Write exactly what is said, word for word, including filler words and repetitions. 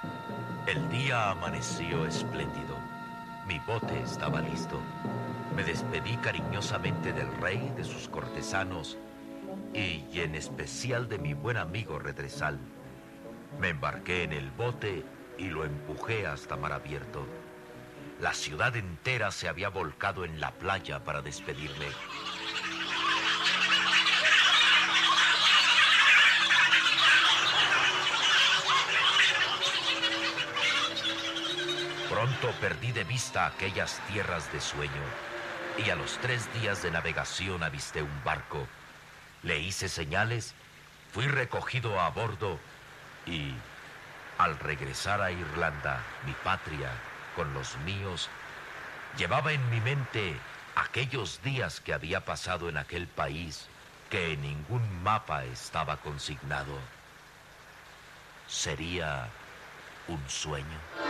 El día amaneció espléndido. Mi bote estaba listo. Me despedí cariñosamente del rey, de sus cortesanos y en especial de mi buen amigo Redresal. Me embarqué en el bote y lo empujé hasta mar abierto. La ciudad entera se había volcado en la playa para despedirme. Pronto perdí de vista aquellas tierras de sueño y a los tres días de navegación avisté un barco. Le hice señales, fui recogido a bordo y, al regresar a Irlanda, mi patria, con los míos, llevaba en mi mente aquellos días que había pasado en aquel país que en ningún mapa estaba consignado. ¿Sería un sueño?